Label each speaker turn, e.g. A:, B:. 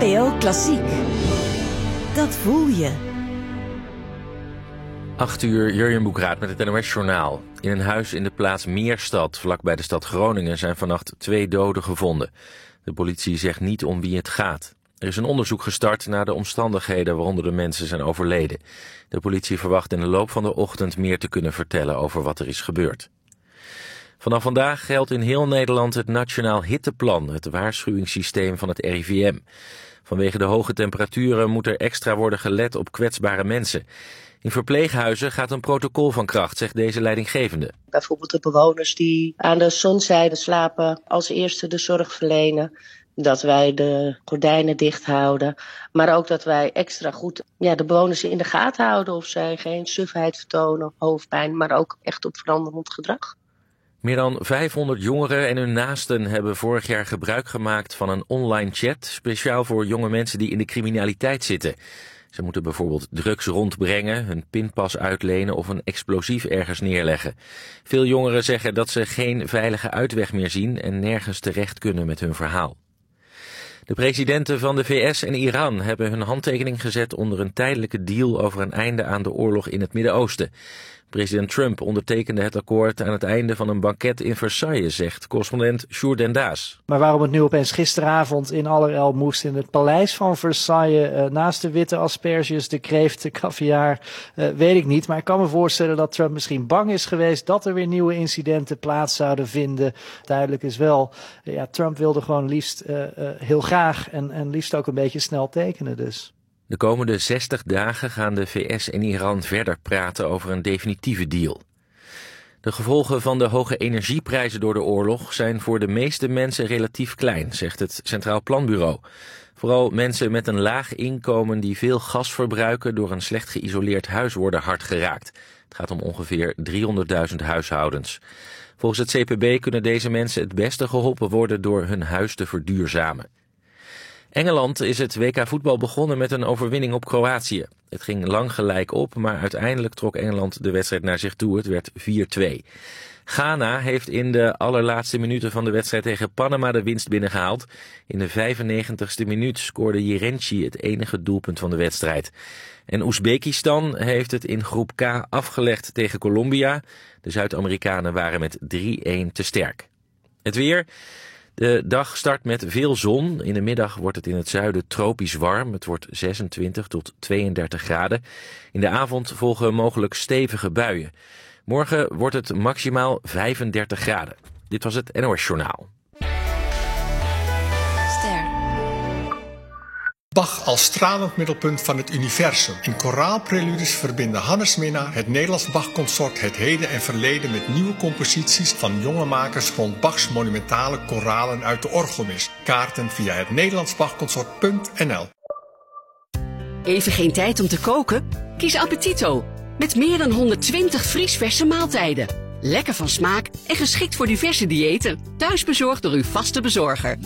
A: NPO Klassiek. Dat voel je.
B: 8 uur, Jurjen Boekraat met het NOS-journaal. In een huis in de plaats Meerstad, vlakbij de stad Groningen, zijn vannacht 2 doden gevonden. De politie zegt niet om wie het gaat. Er is een onderzoek gestart naar de omstandigheden waaronder de mensen zijn overleden. De politie verwacht in de loop van de ochtend meer te kunnen vertellen over wat er is gebeurd. Vanaf vandaag geldt in heel Nederland het Nationaal Hitteplan, het waarschuwingssysteem van het RIVM. Vanwege de hoge temperaturen moet er extra worden gelet op kwetsbare mensen. In verpleeghuizen gaat een protocol van kracht, zegt deze leidinggevende.
C: Bijvoorbeeld de bewoners die aan de zonzijde slapen als eerste de zorg verlenen. Dat wij de gordijnen dicht houden. Maar ook dat wij extra goed de bewoners in de gaten houden of zij geen sufheid vertonen, hoofdpijn, maar ook echt op veranderend gedrag.
B: Meer dan 500 jongeren en hun naasten hebben vorig jaar gebruik gemaakt van een online chat, speciaal voor jonge mensen die in de criminaliteit zitten. Ze moeten bijvoorbeeld drugs rondbrengen, hun pinpas uitlenen of een explosief ergens neerleggen. Veel jongeren zeggen dat ze geen veilige uitweg meer zien en nergens terecht kunnen met hun verhaal. De presidenten van de VS en Iran hebben hun handtekening gezet onder een tijdelijke deal over een einde aan de oorlog in het Midden-Oosten. President Trump ondertekende het akkoord aan het einde van een banket in Versailles, zegt correspondent Sjoerd den Daas.
D: Maar waarom het nu opeens gisteravond in allerijl moest in het paleis van Versailles, naast de witte asperges, de kreeft, de caviar, weet ik niet. Maar ik kan me voorstellen dat Trump misschien bang is geweest dat er weer nieuwe incidenten plaats zouden vinden. Duidelijk is wel, Trump wilde gewoon liefst heel graag en liefst ook een beetje snel tekenen dus.
B: De komende 60 dagen gaan de VS en Iran verder praten over een definitieve deal. De gevolgen van de hoge energieprijzen door de oorlog zijn voor de meeste mensen relatief klein, zegt het Centraal Planbureau. Vooral mensen met een laag inkomen die veel gas verbruiken door een slecht geïsoleerd huis worden hard geraakt. Het gaat om ongeveer 300.000 huishoudens. Volgens het CPB kunnen deze mensen het beste geholpen worden door hun huis te verduurzamen. Engeland is het WK voetbal begonnen met een overwinning op Kroatië. Het ging lang gelijk op, maar uiteindelijk trok Engeland de wedstrijd naar zich toe. Het werd 4-2. Ghana heeft in de allerlaatste minuten van de wedstrijd tegen Panama de winst binnengehaald. In de 95ste minuut scoorde Jirenci het enige doelpunt van de wedstrijd. En Oezbekistan heeft het in groep K afgelegd tegen Colombia. De Zuid-Amerikanen waren met 3-1 te sterk. Het weer. De dag start met veel zon. In de middag wordt het in het zuiden tropisch warm. Het wordt 26 tot 32 graden. In de avond volgen mogelijk stevige buien. Morgen wordt het maximaal 35 graden. Dit was het NOS Journaal.
E: Bach als stralend middelpunt van het universum. In koraalpreludes verbinden Hannes Minnaar, het Nederlands Bach-consort, het heden en verleden met nieuwe composities van jonge makers rond Bachs monumentale koralen uit de orgelmis. Kaarten via het nederlandsbachconsort.nl.
F: Even geen tijd om te koken? Kies Appetito. Met meer dan 120 vriesverse maaltijden. Lekker van smaak en geschikt voor diverse diëten. Thuisbezorgd door uw vaste bezorger.